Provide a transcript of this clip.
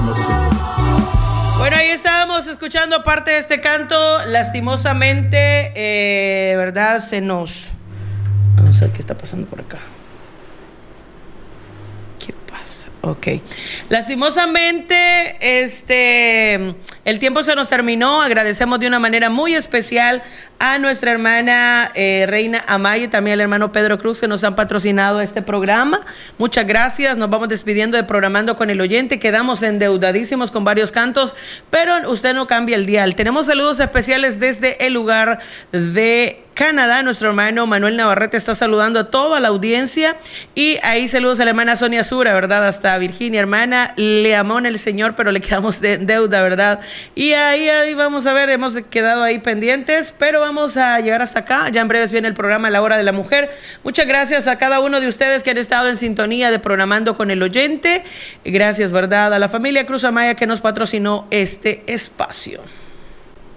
Bueno, ahí estábamos escuchando parte de este canto. Lastimosamente, ¿verdad? Vamos a ver qué está pasando por acá. ¿Qué pasa? Ok. Lastimosamente, el tiempo se nos terminó. Agradecemos de una manera muy especial a nuestra hermana Reina Amaya y también al hermano Pedro Cruz, que nos han patrocinado este programa. Muchas gracias. Nos vamos despidiendo de Programando con el Oyente. Quedamos endeudadísimos con varios cantos, pero usted no cambia el dial. Tenemos saludos especiales desde el lugar de Canadá. Nuestro hermano Manuel Navarrete está saludando a toda la audiencia, y ahí saludos a la hermana Sonia Sura, ¿verdad? Hasta Virginia, hermana, le amó en el Señor, pero le quedamos de deuda, ¿verdad? Y ahí vamos a ver, hemos quedado ahí pendientes, pero vamos a llegar hasta acá. Ya en breves viene el programa La Hora de la Mujer. Muchas gracias a cada uno de ustedes que han estado en sintonía de Programando con el Oyente. Gracias, ¿verdad? A la familia Cruz Amaya que nos patrocinó este espacio.